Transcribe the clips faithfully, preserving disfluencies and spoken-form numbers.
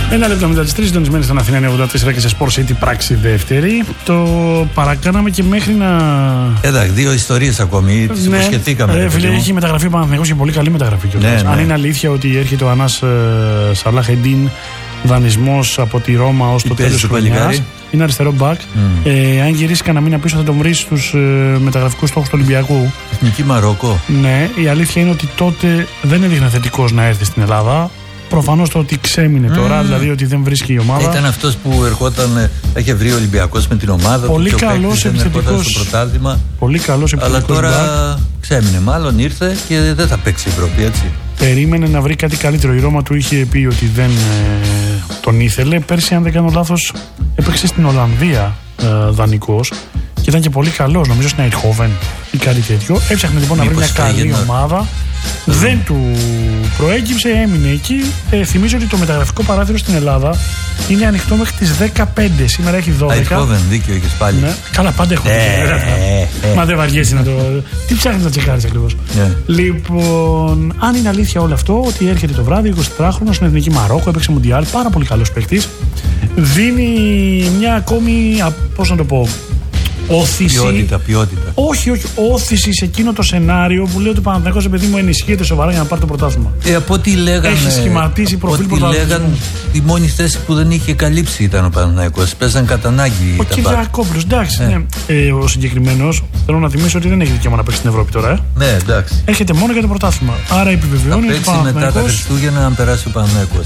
Ένα λεπτό μετά τις τρεις, συντονισμένοι στον Αθήνα ογδόντα τέσσερα και σε Sport City πράξη δεύτερη. Το παρακάναμε και μέχρι να. Εντάξει, δύο ιστορίες ακόμη. Τις ναι, υποσχεθήκαμε. Ε, φίλε, έχει μεταγραφεί ο Παναθηναϊκός και πολύ καλή μεταγραφή κιόλας. Ναι, ναι. Αν είναι αλήθεια ότι έρχεται ο Ανάς ε, Σαλάχ-Εντίν δανεισμός από τη Ρώμα ως το τέλος της χρονιάς. Είναι αριστερό μπακ. Mm. Ε, αν γυρίσει κανένα μήνα πίσω θα τον βρει στους ε, μεταγραφικούς στόχους του Ολυμπιακού. Εθνική Μαρόκο. Ναι, η αλήθεια είναι ότι τότε δεν έδειχνε θετικός να έρθει στην Ελλάδα. Προφανώς το ότι ξέμεινε mm. τώρα, δηλαδή ότι δεν βρίσκει η ομάδα. Ήταν αυτός που ερχόταν, είχε βρει ο Ολυμπιακός με την ομάδα. Πολύ καλός επιθετικός. Πολύ καλός επιθετικός. Αλλά τώρα μπακ. Ξέμεινε, μάλλον ήρθε και δεν θα παίξει η Ευρώπη, έτσι. Περίμενε να βρει κάτι καλύτερο. Η Ρώμα του είχε πει ότι δεν ε, τον ήθελε. Πέρσι, αν δεν κάνω λάθος, έπαιξε στην Ολλανδία ε, δανεικός και ήταν και πολύ καλός. Νομίζω στην Αιτχόβεν ή κάτι τέτοιο. Έψαχνε λοιπόν μήπως να βρει μια καλή έγινε... ομάδα. Mm. Δεν του προέκυψε, έμεινε εκεί. Ε, θυμίζω ότι το μεταγραφικό παράθυρο στην Ελλάδα είναι ανοιχτό μέχρι τις δεκαπέντε. Σήμερα έχει δώδεκα. Αιτχόβεν, δίκιο έχεις πάλι. Ναι. Καλά, πάντα έχω δίκιο. Ε, ε, Μα δεν βαριέσαι να το. Τι ψάχνεις να τσεκάρεις ακριβώς. Yeah. Λοιπόν, αν είναι αλήθεια όλο αυτό, ότι έρχεται το βράδυ, εικοσιτετράχρονος στην Εθνική Μαρόκο, έπαιξε Μουντιάλ, πάρα πολύ καλός παίκτης. Δίνει μια ακόμη, πώς να το πω, όθηση. Ποιότητα, ποιότητα. Όχι, όχι. Όθηση σε εκείνο το σενάριο που λέει ότι ο Παναθηναϊκός, παιδί μου, ενισχύεται σοβαρά για να πάρει το πρωτάθλημα. Ε, από ό,τι λέγανε. Έχει σχηματίσει προφίλ πρωτάθλημα. Λέγαν η μόνη θέση που δεν είχε καλύψει ήταν ο Παναθηναϊκός. Παίζαν κατά ανάγκη. Ο Κυριακόπουλος, εντάξει. Ε. Ναι. Ε, ο συγκεκριμένος, θέλω να θυμίσω ότι δεν έχει δικαίωμα να παίξει στην Ευρώπη τώρα. Ε. Ναι, εντάξει. Έρχεται μόνο για το πρωτάθλημα. Άρα επιβεβαιώνει ότι. Θα παίξει μετά τα Χριστούγεννα να περάσει ο Παναθηναϊκός.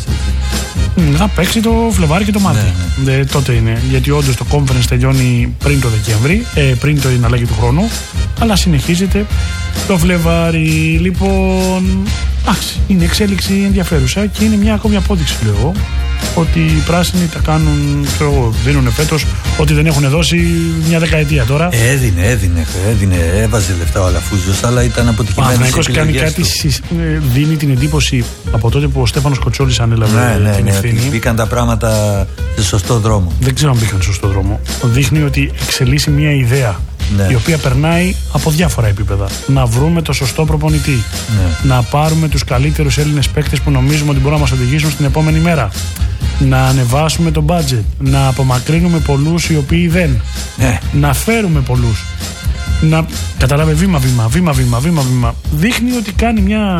Θα παίξει το Φλεβάρι και το Μάρτι. Ναι, ναι. Ε, τότε είναι. Γιατί όντως το conference τελειώνει πριν το Δεκέμβρη, ε, πριν το την αλλαγή του χρόνου. Αλλά συνεχίζεται το Φλεβάρι. Λοιπόν, άξι, είναι εξέλιξη ενδιαφέρουσα και είναι μια ακόμη απόδειξη, λέω εγώ, ότι οι πράσινοι τα κάνουν, ξέρω, δίνουν φέτος ότι δεν έχουν δώσει μια δεκαετία τώρα. Έδινε, έδινε, έδινε, έβαζε λεφτά ο Αλαφούζος, αλλά ήταν αποτυχημένος. Ο Παναθηναϊκός κάνει κάτι, δίνει την εντύπωση από τότε που ο Στέφανος Κοτσόλης ανέλαβε ναι, ναι, την ναι, ευθύνη. Ναι, μπήκαν τα πράγματα σε σωστό δρόμο. Δεν ξέρω αν μπήκαν σε σωστό δρόμο. Δείχνει ότι εξελίσσει μια ιδέα. Ναι. Η οποία περνάει από διάφορα επίπεδα. Να βρούμε το σωστό προπονητή. Ναι. Να πάρουμε τους καλύτερους Έλληνες παίκτες που νομίζουμε ότι μπορούν να μας οδηγήσουν στην επόμενη μέρα. Να ανεβάσουμε το budget. Να απομακρύνουμε πολλούς οι οποίοι δεν. Ναι. Να φέρουμε πολλούς. Να καταλάβει βήμα-βήμα, βήμα-βήμα, βήμα-βήμα. Δείχνει ότι κάνει μια,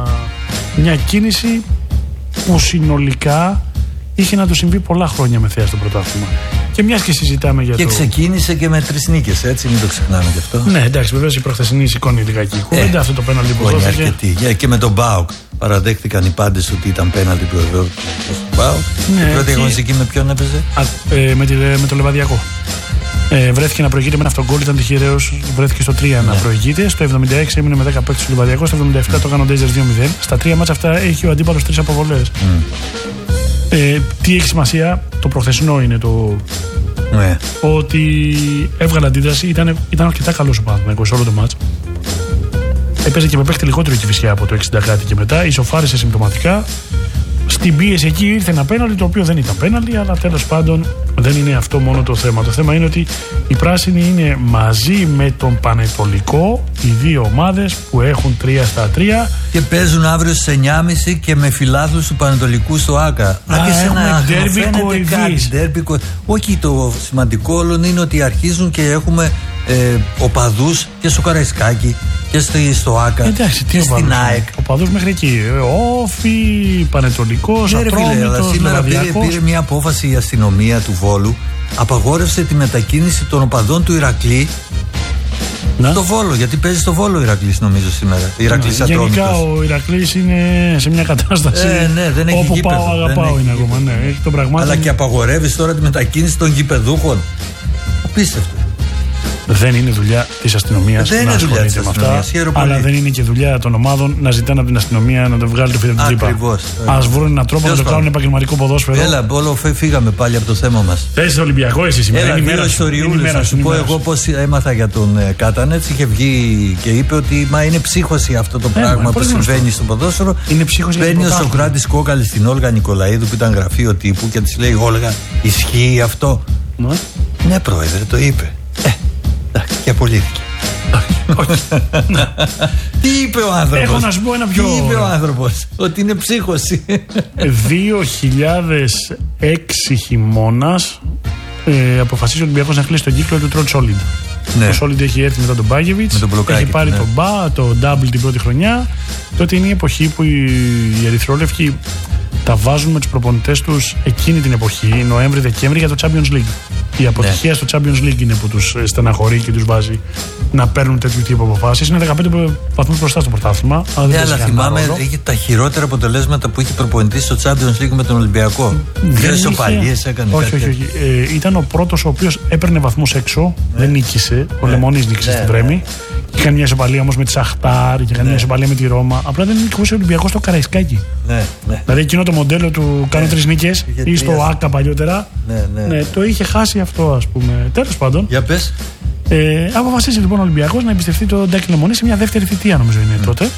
μια κίνηση που συνολικά είχε να του συμβεί πολλά χρόνια με θέα στο πρωτάθλημα. Και μιας και συζητάμε για και το. Και ξεκίνησε και με τρεις νίκες, έτσι, μην το ξεχνάμε κι αυτό. Ναι, εντάξει, βεβαίως η προχθεσινή σηκώνει λιγάκι η κουβέντα, ε, αυτό το πέναλτι που δόθηκε. Αρκετή. Και με τον Μπάουκ. Παραδέχτηκαν οι πάντες ότι ήταν πέναλτι που δόθηκε στον Μπάουκ. Ναι, η πρώτη αγωνιστική με ποιον έπαιζε? Α, ε, με, τη, με το Λεβαδιακό. Ε, βρέθηκε να προηγείται με ένα αυτογκόλ, ήταν τυχεραίος. Βρέθηκε στο τρία ναι. να προηγείται. Στο εβδομήντα έξι έμεινε με δέκα παίκτες του Λεβαδιακού. Στο εβδομήντα επτά mm. το έκανε ο Ντέιζερ δύο μηδέν. Στα τρία μάτσα αυτά έχει ο αντίπαλος τρεις αποβολές. Mm. Ε, τι έχει σημασία, το προχθεσινό είναι το. Ναι. Ότι έβγαλε αντίδραση, ήταν, ήταν αρκετά καλός ο Παναθηναϊκός σε όλο το μάτς. Έπαιζε και με παίχτη λιγότερο η Κηφισιά από το εξήντα κάτι και μετά, ισοφάρισε συμπτωματικά. Στην πίεση εκεί ήρθε ένα πέναλτι, το οποίο δεν ήταν πέναλτι, αλλά τέλος πάντων δεν είναι αυτό μόνο το θέμα. Το θέμα είναι ότι οι πράσινοι είναι μαζί με τον Πανετολικό, οι δύο ομάδες που έχουν τρία στα τρία. Και παίζουν αύριο στις εννιά και μισή και με φιλάθλους του Πανετολικού στο ΆΚΑ. Α, και σε ένα ντέρμπι κορυφής. Όχι, το σημαντικό όλο είναι ότι αρχίζουν και έχουμε ε, οπαδούς και στο Καραϊσκάκι και στο ΆΚΑ. Εντάξει, τι και στην ΑΕΚ. Οπαδούς μέχρι εκεί. Όφι, Πανετολικός, Ατρόμητος, σήμερα πήρε, πήρε μια απόφαση η αστυνομία του Βόλου. Απαγόρευσε τη μετακίνηση των οπαδών του Ηρακλή να. στο Βόλο. Γιατί παίζει στο Βόλο ο Ηρακλής, νομίζω, σήμερα. Ηρακλής Ατρόμητος. Γενικά ο Ηρακλής είναι σε μια κατάσταση. Ε, ναι, δεν έχει όπου γήπεδο. Πάω, αγαπάω είναι ακόμα. Ναι, έχει το πραγμάτων. Αλλά και απαγορεύεις τώρα τη μετακίνηση των γηπεδούχων. Απίστευτο. Δεν είναι δουλειά της αστυνομίας να ασχολείται με αυτά, αλλά δεν είναι και δουλειά των ομάδων να ζητάνε από την αστυνομία να το βγάλει το φύλλο του τζίπα. Ας βρουν έναν τρόπο να το κάνουν επαγγελματικό ποδόσφαιρο. Έλα, όλο φύγαμε πάλι από το θέμα μας. Θες Ολυμπιακό εσύ σήμερα? Έλα, δύο ιστοριούλες. Να σου πω εγώ πώς έμαθα για τον Κάτανετς. Είχε βγει και είπε ότι μα είναι ψύχωση αυτό το πράγμα που συμβαίνει στο ποδόσφαιρο. Παίρνει ο Σοκράτης Κόκαλης στην Όλγα Νικολαίδου που ήταν γραφείο τύπου και της λέει: Όλγα, ισχύει αυτό? Ναι, πρόεδρε, το είπε. Και απολύθηκε. Τι είπε ο άνθρωπος? Έχω να σου πω ένα πιο. Τι είπε ο άνθρωπος? Ότι είναι ψύχωση. δύο χιλιάδες έξι χειμώνας ε, αποφασίζει ο Ολυμπιακός να κλείσει τον κύκλο του Τρότ Solid. Ναι. Το Solid έχει έρθει μετά τον Μπάγεβιτς, έχει πάρει ναι. τον Μπα, το Double την πρώτη χρονιά. Τότε είναι η εποχή που οι, οι Ερυθρόλευκοι τα βάζουν με τους προπονητές τους εκείνη την εποχή, Νοέμβρη-Δεκέμβρη, για το Champions League. Η αποτυχία ναι. στο Champions League είναι που τους στεναχωρεί και τους βάζει να παίρνουν τέτοιου τύπου αποφάσεις. Είναι δεκαπέντε βαθμούς μπροστά στο πρωτάθλημα. Ναι, αλλά θυμάμαι, είχε τα χειρότερα αποτελέσματα που είχε προπονητής στο Champions League με τον Ολυμπιακό. Δύο ισοπαλίες έκανε. Όχι, όχι, όχι. Ε, ήταν ο πρώτος ο οποίος έπαιρνε βαθμούς έξω, ναι. δεν νίκησε. Ο ναι. Λεμονής νίκησε ναι, στη Βρέμη. Ναι. Είχαν μια ισοπαλία όμως με τη Σαχτάρ, είχαν ναι. μια ισοπαλία με τη Ρώμα. Απλά δεν νίκησε ο Ολυμπιακός στο Καραϊσκάκι. Ναι, ναι. Δηλαδή εκείνο το μοντέλο του κάνω τρεις νίκες ή στο Άκα παλιότερα. Ναι, ναι. Ναι, το είχε χάσει αυτό, ας πούμε. Τέλος πάντων. Για πες. Ε, αποφασίζει λοιπόν ο Ολυμπιακός να εμπιστευτεί τον Ντάκη Λεμονή σε μια δεύτερη θητεία, νομίζω είναι mm. τότε.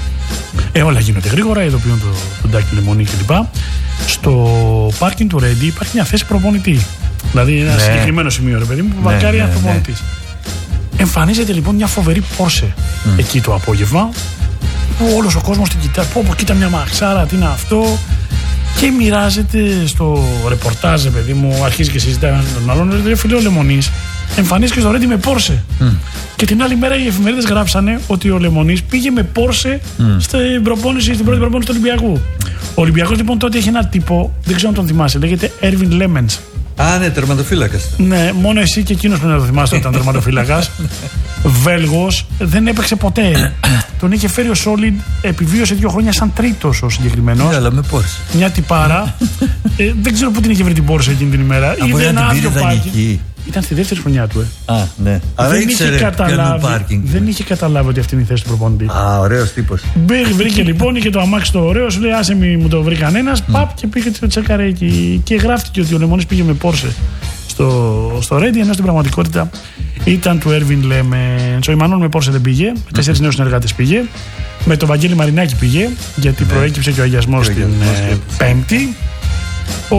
Ε, όλα γίνονται γρήγορα, ειδοποιούν τον το Ντάκη Λεμονή κλπ. Στο πάρκινγκ του Ρέντι υπάρχει μια θέση προπονητή. Δηλαδή ένα ναι. συγκεκριμένο σημείο, ρε παιδί μου, που βαρκάρει ναι, ένα ναι, προπονητή. Ναι. Εμφανίζεται λοιπόν μια φοβερή Porsche mm. εκεί το απόγευμα, που όλος ο κόσμος την κοιτάει. Πω, πω, κοίτα μια μαξάρα, τι είναι αυτό. Και μοιράζεται στο ρεπορτάζ, παιδί μου, αρχίζει και συζητάει έναν τον άλλον. Ρε φίλε, ο Λεμονής εμφανίστηκε στο Ρέντι με Porsche. Mm. Και την άλλη μέρα οι εφημερίδες γράψανε ότι ο Λεμονής πήγε με Porsche mm. στην προπόνηση, στην πρώτη προπόνηση του Ολυμπιακού. Ο Ολυμπιακός λοιπόν τότε είχε ένα τύπο, δεν ξέρω αν τον θυμάσαι, λέγεται Ervin Lemmens. Α, ναι, τερματοφύλακας. Ναι, μόνο εσύ και εκείνος πρέπει να το θυμάσαι ότι ήταν τερματοφύλακας. Βέλγος, δεν έπαιξε ποτέ. Τον είχε φέρει ο Solid, επιβίωσε δύο χρόνια σαν τρίτος ο συγκεκριμένος. Ναι, αλλά με Porsche. Μια τυπάρα. ε, δεν ξέρω πού την είχε βρει την Porsche εκείνη την ημέρα. Είδε ένα άδειο πάρκινγκ. Ήταν στη δεύτερη χρονιά του, ε. Α, ναι. Αλλά δεν είχε καταλάβει, δεν είχε καταλάβει ότι αυτή είναι η θέση του προπονητή. Α, ωραίος τύπος. Βρήκε λοιπόν, είχε το αμάξι το ωραίο, σου λέει άσε μη μου το βρει κανένας. Mm. Παπ και πήγε το τσέκαρε εκεί. Και γράφτηκε ότι ο Λεμονής πήγε με Porsche στο, στο Ρέντι, ενώ στην πραγματικότητα ήταν του Ervin Lemmens. Ο Ιμανόλ με Porsche δεν πήγε, με τέσσερις νέους συνεργάτες πήγε. Με τον Βαγγέλη Μαρινάκη πήγε, γιατί ναι. προέκυψε και ο αγιασμός την ε, Πέμπτη. Ο...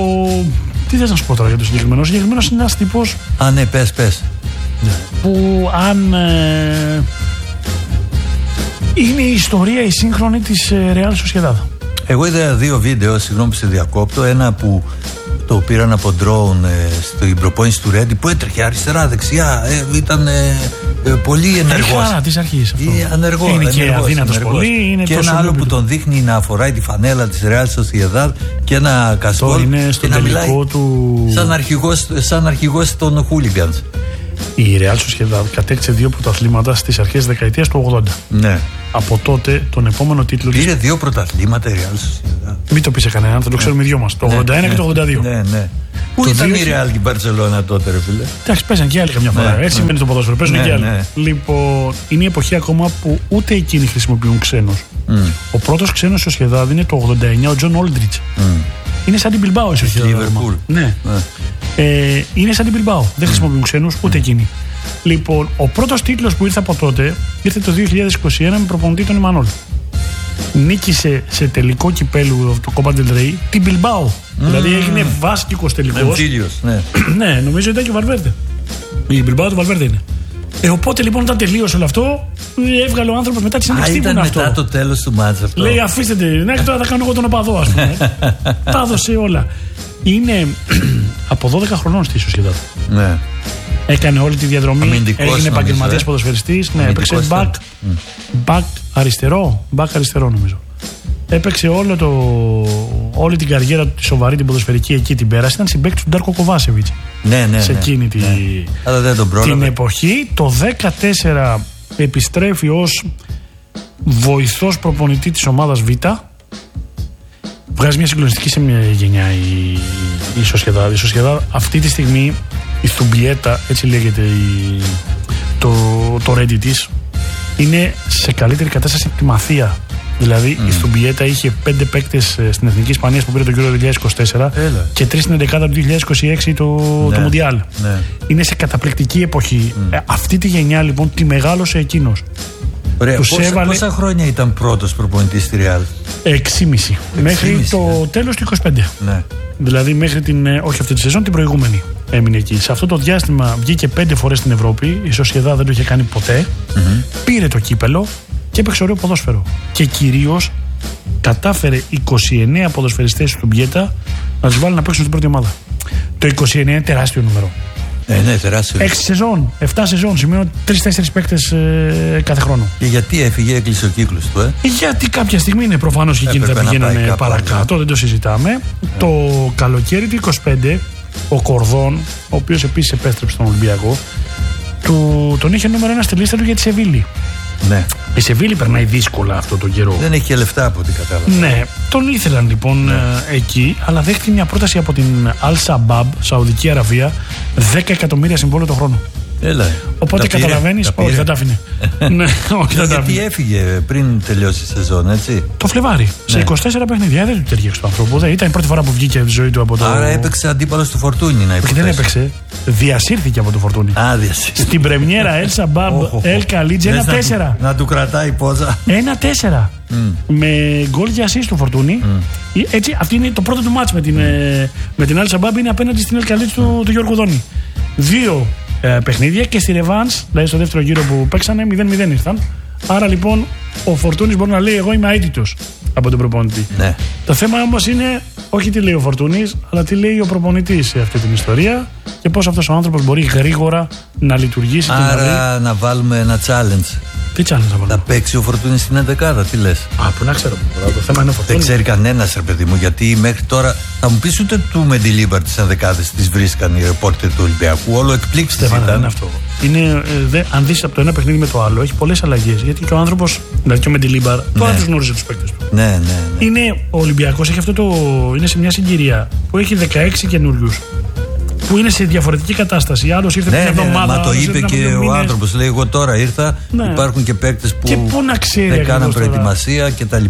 Τι θες να σου πω τώρα για το συγκεκριμένο? Ο συγκεκριμένος είναι ένας τύπος. Α, ναι, πες, πες. Που αν. Ε, είναι η ιστορία η σύγχρονη της ε, Real Sociedad. Εγώ είδα δύο βίντεο, συγγνώμη που σε διακόπτω. Ένα που το πήραν από drone ε, στην προπόνηση του Ρέντι που έτρεχε αριστερά-δεξιά. Ε, ήταν ε, ε, πολύ ενεργός. Είναι χαρά της αρχής αυτό. Ε, ανεργό, είναι ενεργός, και αδύνατος πολύ. Είναι και ένα άλλο που τον δείχνει να φοράει τη φανέλα της Real Sociedad και ένα κασκόλ. Είναι στο τελικό του. Σαν αρχηγός, σαν αρχηγός των hooligans. Η Real Sociedad κατέκτησε δύο πρωταθλήματα στις αρχές της δεκαετίας του ογδόντα. Ναι. Από τότε τον επόμενο τίτλο. Πήρε της... δύο πρωταθλήματα η Real Sociedad. Μην το πει σε κανέναν, θα το ξέρουμε οι δυο μας. Το ογδόντα ένα ναι, και το ογδόντα δύο. Ναι, ναι. Πού ήταν η Real και η Barcelona τότε, ρε φίλε? Εντάξει, παίζαν και άλλοι καμιά φορά. Έτσι σημαίνει το ποδόσφαιρο. Παίζουν και άλλοι. Λοιπόν, είναι η εποχή ακόμα που ούτε εκείνοι χρησιμοποιούν ξένους. Ο πρώτος ξένος στο Sociedad είναι το ογδόντα εννιά, ο Τζον Όλντριτς. Είναι σαν την Bilbao η Sociedad. Ναι. Ε, είναι σαν την Bilbao. Δεν χρησιμοποιούν ξένους ούτε εκείνοι. Λοιπόν, ο πρώτος τίτλος που ήρθε από τότε ήρθε το δύο χιλιάδες είκοσι ένα με προπονητή τον Ιμανόλ. Νίκησε σε τελικό κυπέλου το Copa del Rey την Bilbao. Mm. Δηλαδή έγινε βάσκικος τελικός. Εμφύλιος, ναι. Ναι, νομίζω ήταν και ο Βαλβέρντε. Η Bilbao του Βαλβέρντε είναι. Ε, οπότε λοιπόν όταν τελείωσε όλο αυτό, έβγαλε ο άνθρωπος μετά τη συνέντευξη τύπου. Ήταν αυτό. Μετά το τέλος του μάτς αυτό. Λέει αφήστε την, ναι, τώρα θα κάνω εγώ τον οπαδό, ας πούμε. Τα έδωσε όλα. Είναι από δώδεκα χρονών στη Sociedad. Ναι. Έκανε όλη τη διαδρομή. Αμυντικός, έγινε επαγγελματίας ε. ποδοσφαιριστής. Ναι, έπαιξε back, back αριστερό. Back αριστερό νομίζω. Έπαιξε όλο το, όλη την καριέρα του, τη σοβαρή την ποδοσφαιρική εκεί την πέρασε. Ήταν συμπαίκτης του Ντάρκο Κοβάσεβιτς. Ναι, ναι. Σε εκείνη ναι, τη, ναι. Δεν τον την εποχή. Το δεκατέσσερα επιστρέφει ως βοηθός προπονητή της ομάδας Β. Βγάζει μια συγκλονιστική σε μια γενιά η, η Sociedad. Η Sociedad αυτή τη στιγμή, η Θουμπιέτα, έτσι λέγεται η, το, το Reddit της, είναι σε καλύτερη κατάσταση από τη Μαθία. Δηλαδή mm. η Θουμπιέτα είχε πέντε παίκτες στην Εθνική Ισπανία που πήρε το Euro δύο χιλιάδες είκοσι τέσσερα. Έλα. Και τρεις στην εντεκάδα του δύο χιλιάδες είκοσι έξι το, ναι. το Μουντιάλ. Ναι. Είναι σε καταπληκτική εποχή. Mm. Ε, αυτή τη γενιά λοιπόν τη μεγάλωσε εκείνος. Ωραία. Πόσα, έβαλε... πόσα χρόνια ήταν πρώτος προπονητής στη Real? Έξι μέχρι το ναι. τέλος του είκοσι πέντε. Ναι. Δηλαδή μέχρι την, όχι αυτή τη σεζόν, την προηγούμενη. έμεινε εκεί. Σε αυτό το διάστημα βγήκε πέντε φορές στην Ευρώπη. Η Σοσιεδάδ δεν το είχε κάνει ποτέ. Mm-hmm. Πήρε το κύπελο και έπαιξε ωραίο ποδόσφαιρο. Και κυρίως κατάφερε είκοσι εννέα ποδοσφαιριστές του Μπιέτα να τους βάλει να παίξουν στην πρώτη ομάδα. Το είκοσι εννέα είναι τεράστιο νούμερο. Ε, ναι, τεράστιο. έξι σεζόν, επτά σεζόν, σημαίνω τρεις τέσσερις παίκτες ε, κάθε χρόνο. Και γιατί έφυγε, έκλεισε ο κύκλος του, ε? Γιατί κάποια στιγμή είναι προφανώς και εκείνοι θα πηγαίνανε παρακάτω, ναι. Δεν το συζητάμε. Yeah. Το καλοκαίρι του είκοσι πέντε, ο Κορδόν, ο οποίος επίσης επέστρεψε στον Ολυμπιακό, του, τον είχε νούμερο ένα στη λίστα του για τη Σεβίλη. Ναι. Η Σεβίλη περνάει δύσκολα αυτό τον καιρό. Δεν έχει και λεφτά από ό,τι κατάλαβα. Ναι, τον ήθελαν λοιπόν ναι. ε, εκεί, αλλά δέχτηκε μια πρόταση από την Al Sabab, Σαουδική Αραβία, δέκα εκατομμύρια συμβόλαιο το χρόνο. Έλα. Οπότε καταλαβαίνεις, όχι, δεν τα άφηνε. Ναι, όχι, δεν τα γιατί έφυγε πριν τελειώσει η σεζόν, έτσι. Το Φλεβάρι. Ναι. Σε είκοσι τέσσερα παιχνίδια δεν του ταιριάξε του ανθρώπου. Δεν ήταν η πρώτη φορά που βγήκε από τη ζωή του από το. Άρα έπαιξε αντίπαλο του Φορτούνι, να υποθέσω. Δεν έπαιξε. Διασύρθηκε από το Φορτούνι. Α, διασύρθηκε. Στην πρεμιέρα El Sabab El Khalid ένα τέσσερα. Να του κρατάει πόσα. ένα τέσσερα. Mm. Με γκολ για assist του Φορτούνι. Mm. Έτσι, αυτή είναι το πρώτο του μάτς με την, mm. με την El Sabab, είναι απέναντι στην El Khalid του, του Γιώργου Δόνη. Δύο ε, παιχνίδια και στη Revans, δηλαδή στο δεύτερο γύρο που παίξανε, μηδέν μηδέν ήρθαν. Άρα λοιπόν ο Φορτούνης μπορεί να λέει: εγώ είμαι αίτητος από τον προπονητή. Ναι. Το θέμα όμως είναι όχι τι λέει ο Φορτούνης, αλλά τι λέει ο προπονητής σε αυτή την ιστορία και πώς αυτός ο άνθρωπος μπορεί γρήγορα να λειτουργήσει. Άρα και να, να βάλουμε ένα challenge. Τι challenge να βάλουμε? Να παίξει ο Φορτούνης στην ενδεκάδα, τι λες? Α, που να ξέρω. Το θέμα είναι ο Φορτούνης. Δεν ξέρει κανένας, ρε παιδί μου, γιατί μέχρι τώρα θα μου πεις ούτε του Μεντιλίμπαρ τις ενδεκάδες τις βρίσκαν οι ρεπόρτερ του Ολυμπιακού. Όλο εκπλήξεις ήταν. Δεν είναι αυτό. Είναι, ε, δε, αν δεις από το ένα παιχνίδι με το άλλο, έχει πολλές αλλαγές. Γιατί και ο άνθρωπος, δηλαδή και ο Μεντιλίμπαρ, ναι. Τώρα τους γνώριζε τους παίκτες του. Ναι, ναι, ναι. Είναι, ο Ολυμπιακός έχει αυτό το. Είναι σε μια συγκυρία που έχει δεκαέξι καινούριους. Που είναι σε διαφορετική κατάσταση. Άλλος ήρθε ναι, πριν ναι, εβδομάδα. Μα το είπε και ο άνθρωπος. Λέει: εγώ τώρα ήρθα. Ναι. Υπάρχουν και παίκτες που δεν κάναν προετοιμασία κτλ.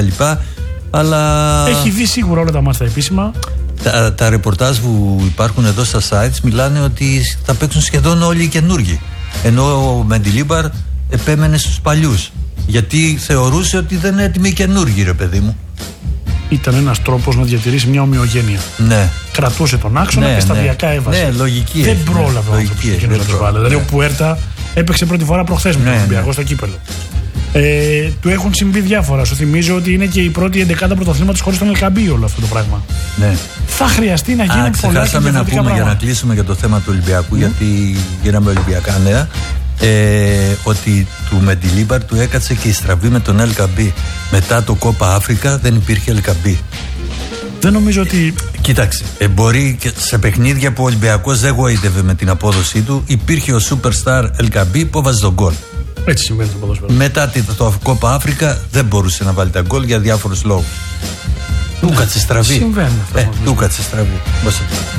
Αλλά. Έχει δει σίγουρα όλα τα μάτια επίσημα. Τα, τα ρεπορτάζ που υπάρχουν εδώ στα sites μιλάνε ότι θα παίξουν σχεδόν όλοι οι καινούργοι. Ενώ ο Μεντιλίμπαρ επέμενε στους παλιούς. Γιατί θεωρούσε ότι δεν είναι έτοιμοι οι καινούργοι, ρε παιδί μου. Ήταν ένας τρόπος να διατηρήσει μια ομοιογένεια. Ναι. Κρατούσε τον άξονα ναι, και σταδιακά ναι. έβαζε. Ναι, λογική. Δεν πρόλαβε ο άνθρωπος να τους βάλει. Δηλαδή ο Πουέρτα έπαιξε πρώτη φορά προχθές με τον Ολυμπιακό στο κύπελο. Ε, του έχουν συμβεί διάφορα. Σου θυμίζω ότι είναι και η πρώτη εντεκάδα πρωταθλήματος χωρίς τον Ελκαμπή όλο αυτό το πράγμα. Ναι. Θα χρειαστεί να γίνουν πολλά και διαφορετικά να πούμε πράγματα. Για να κλείσουμε για το θέμα του Ολυμπιακού, mm. γιατί γίναμε Ολυμπιακά νέα. Ε, ότι του Μεντιλίμπαρ του έκατσε και η στραβή με τον Ελκαμπή. Μετά το Κόπα Αφρικα δεν υπήρχε Ελκαμπή. Δεν νομίζω ότι. Κοίταξε, ε, μπορεί και σε παιχνίδια που ο Ολυμπιακός δεν γοήτευε με την απόδοσή του, υπήρχε ο Superstar Ελκαμπή που έβαζε τον γκολ. Έτσι συμβαίνει το ποδόσφαιρο. Μετά το Κόπα Αφρικα δεν μπορούσε να βάλει τα γκολ για διάφορους λόγους. Του κάτσε στραβή. Συμβαίνει αυτό. Του κάτσε στραβή.